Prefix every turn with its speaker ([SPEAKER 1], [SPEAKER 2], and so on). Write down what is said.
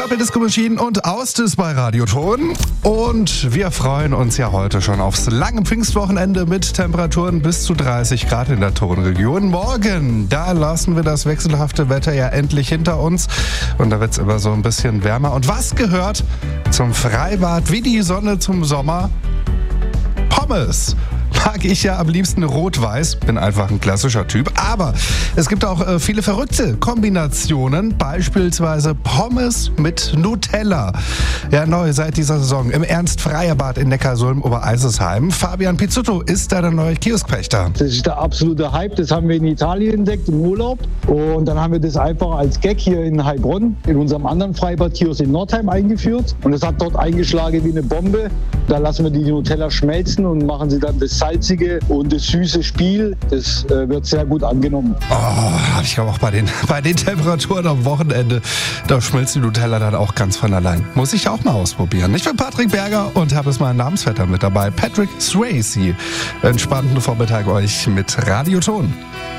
[SPEAKER 1] Purple Disco Machine und Austis bei Radioton. Und wir freuen uns ja heute schon aufs lange Pfingstwochenende mit Temperaturen bis zu 30 Grad in der Tonregion. Morgen, da lassen wir das wechselhafte Wetter ja endlich hinter uns. Und da wird es immer so ein bisschen wärmer. Und was gehört zum Freibad wie die Sonne zum Sommer? Pommes. Mag ich ja am liebsten rot-weiß, bin einfach ein klassischer Typ. Aber es gibt auch viele verrückte Kombinationen, beispielsweise Pommes mit Nutella. Ja, neu seit dieser Saison im Ernst-Freier-Bad in Neckarsulm Obereisesheim. Fabian Pizzotto ist da der neue Kioskpächter.
[SPEAKER 2] Das ist der absolute Hype, das haben wir in Italien entdeckt im Urlaub. Und dann haben wir das einfach als Gag hier in Heilbronn in unserem anderen Freibad-Kiosk in Nordheim eingeführt. Und es hat dort eingeschlagen wie eine Bombe. Da lassen wir die Nutella schmelzen und machen sie dann das salzige und das süße Spiel. Das wird sehr gut angenommen.
[SPEAKER 1] Oh, ich glaube auch bei den Temperaturen am Wochenende, da schmilzt die Nutella dann auch ganz von allein. Muss ich auch mal ausprobieren. Ich bin Patrick Berger und habe es meinen Namensvetter mit dabei, Patrick Swayze. Entspannten Vormittag euch mit Radioton.